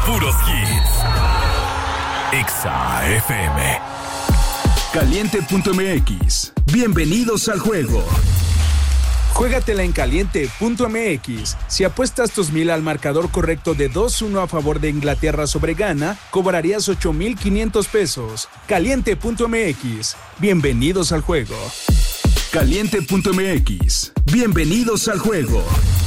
puros hits. Exa FM. Caliente.mx. Bienvenidos al juego. Juégatela en Caliente.mx. Si apuestas tus 1,000 al marcador correcto de 2-1 a favor de Inglaterra sobre Ghana, cobrarías 8,500 pesos. Caliente.mx. Bienvenidos al juego. Caliente.mx. Bienvenidos al juego.